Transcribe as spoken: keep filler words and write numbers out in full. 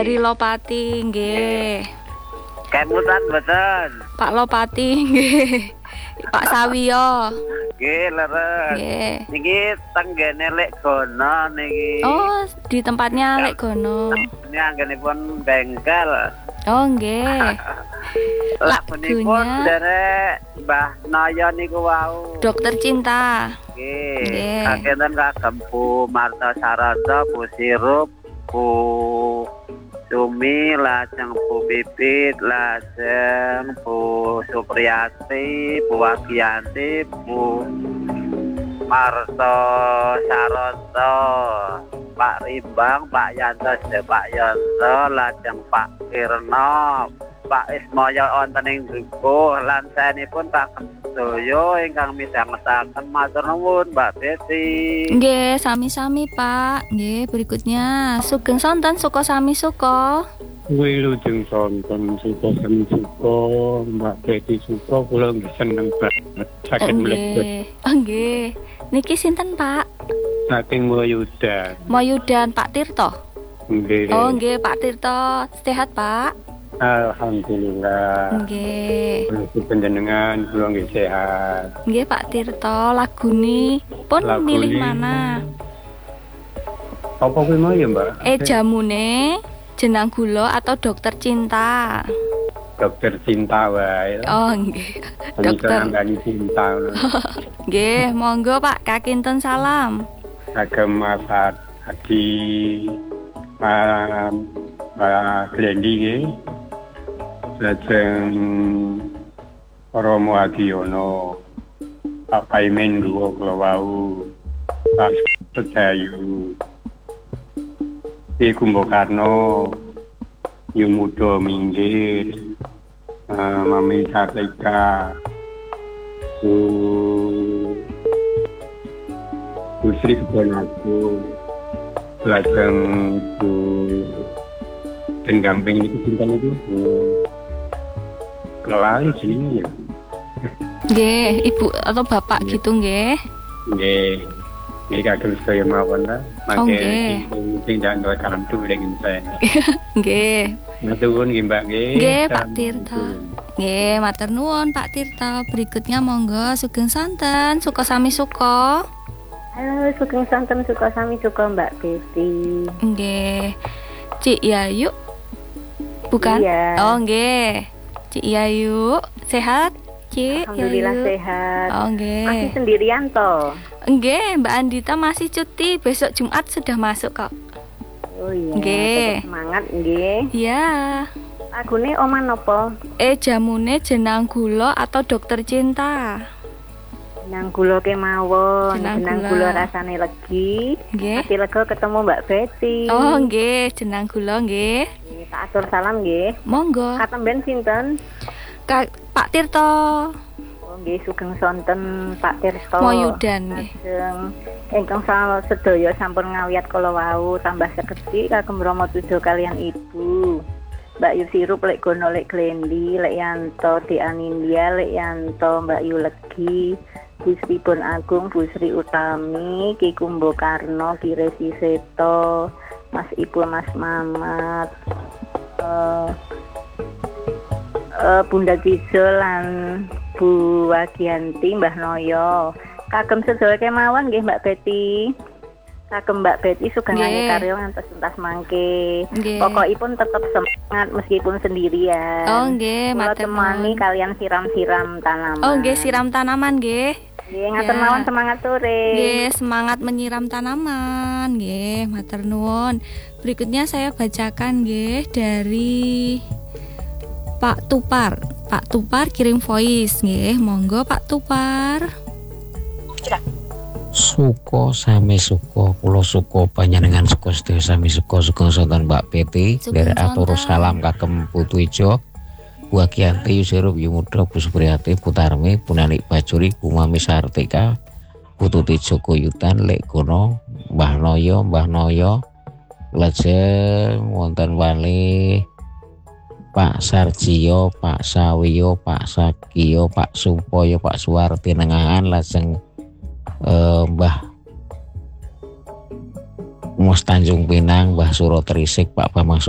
Dari Lopati nggih. Kemutan mboten. Pak Lopati nggih. Pak Sawiyo. Nggih, leres. Nggih. Niki tenggene Lek Gono niki. Oh, di tempatnya Lek Gono. Ini anggenipun bengkel. Oh, nggih. Lagunipun Lagunya derek Mbah Naya niku wau. Dokter Cinta. Nggih. Nggih. Kakenten kagem Bu Marta Saranda, Bu Sirup, Bu Sumi, lajeng Bu Pipit, lajeng Bu Supriyati, Bu Wagiyanti, Bu Marto Saroto, Pak Rimbang, Pak Yanto, Pak Yanto, lajeng Pak Kirno, Pak Ismoyo wonten ing Dukuh, lan saenipun Pak Kedoyo ingkang midhangetaken matur nuwun Mbak Beti. Nggih, sami-sami Pak. Nggih, berikutnya Sugeng Sonten Suko Sami Suko. Wilujeng sonten suka sami suka Mbak Beti suka kula nggih seneng banget saged mlebet. Oh nggih. Niki sinten Pak? Saking Moyudan. Moyudan Pak Tirto. Nggih. Oh nggih Pak Tirto. Sehat Pak? Alhamdulillah. Nggih. Menuju panjenengan kula nggih sehat. Nggih Pak Tirto, lagune pun Lagune. milih mana? Apa kuwi mau ya, Mbak? Eh jamune Jenang Gula atau Dokter Cinta? Dokter Cinta wae. Oh nggih. Dokter Dokter. Cinta. Nggih, monggo Pak, kakinten salam. Agem Mas Adi Pak Pak Glendi nggih. Lajeng Romo Adiono, Pak Paimen dua kula wau, Pak Sedayu, Iku Mbokarno, Yumudo Minggir, uh, Mami Sartika, Bu Bu Sri Kebonaku, lajeng Bu Penggamping itu cinta itu. Kelali sini ya. Nggih, Ibu atau Bapak Nggih. gitu nggih. Nggih. Nggih kagem saya mawon lah. Oh, Mangke nggih. sing dan doa kalam tu dengan saya. Nggih. Nuwun nggih Mbak nggih. Nggih, Pak Sampun. Tirta. Nggih, matur nuwun Pak Tirta. Berikutnya monggo Sugeng Sonten Suko Sami Suko. Halo, Sugeng Sonten Suko Sami Suko Mbak Beti. Nggih. Cik Yayu. Bukan? Iya. Oh, nggih. Cik Yayu, sehat? Cik Alhamdulillah Yayu. sehat. Oh, Masih nggih. sendirian toh? Nggih, Mbak Andita masih cuti. Besok Jumat sudah masuk kok. Oh iya. Nggih. Tetep semangat nggih. Ya. Lagune oman nopo? Eh jamune Jenang Gula atau Dokter Cinta? Jenang gula kemawon. Jenang Jenang gula. gula rasane legi. Nggih. Hati lega ketemu Mbak Beti. Oh, nggih, Jenang Gula nggih. Nggih, tak atur salam nggih. Monggo. Katemben sinten? Kak Pak Tirto. Oh nggih, Sugeng Sonten Pak Tirto. Moyudan nggih. Lajeng ingkang sa- sedaya sampun ngawiyat kala wau tambah seketi kagem Rama Tujo kalian Ibu. Mbak Yu Sirup, Lek Gono, Lek Glendi, Lek Yanto, Di Anindya, Lek Yanto, Mbak Yu Legi, Bu Sri Bon Agung, Bu Sri Utami, Ki Kumbo Karno, Ki Resi Seto, Mas Ibu, Mas Mamat, eh, eh, Bunda Kijo lan Bu Wagiyanti, Mbah Noyo. Kagem sedaya kemawon nggih Mbak Beti. Kagem Mbak Beti sugengane Nggih. karya ngantos entas mangke. Nggih. Pokokipun tetap semangat meskipun sendirian. Oh, nggih, Kula matur temani nuwun. kalian siram-siram tanaman. Oh, nggih, siram tanaman nggih. Nggih, ngaten Ya. mawon semangat sore. Nggih, semangat menyiram tanaman. Nggih, matur nuwun. Berikutnya saya bacakan nggih dari Pak Tupar. Pak Tupar kirim voice nggih. Monggo Pak Tupar. Suko sami suko kula suko panjenengan suko sedaya sami suko Sugeng Sonten Mbak Peti Sugeng dari atur Sonten. salam kagem Putu Ijo Bu Wagiyanti Yusirup Yumudo Bu Supriyati Putarmi Punanik Bajuri Kumami Sartika Putu Joko Yutan Lek Gono Mbah Noyo Mbah Noyo lajeng wonten wali Pak Sarjiyo Pak Sawiyo Pak Sakiyo Pak Supoyo Pak Suwarti Nengahan lajeng Uh, Mbah Mus Tanjung Pinang, Mbah Suro Trisik, Pak Bambang